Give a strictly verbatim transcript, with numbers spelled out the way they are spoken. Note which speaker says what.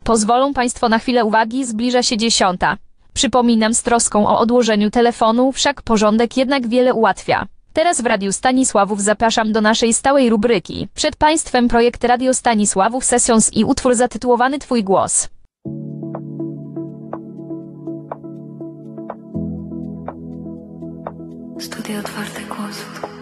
Speaker 1: Pozwolą Państwo na chwilę uwagi, zbliża się dziesiąta. Przypominam z troską o odłożeniu telefonu, wszak porządek jednak wiele ułatwia. Teraz w Radiu Stanisławów zapraszam do naszej stałej rubryki. Przed Państwem projekt Radio Stanisławów Sessions i utwór zatytułowany Twój głos.
Speaker 2: Studio Otwarte Głosów.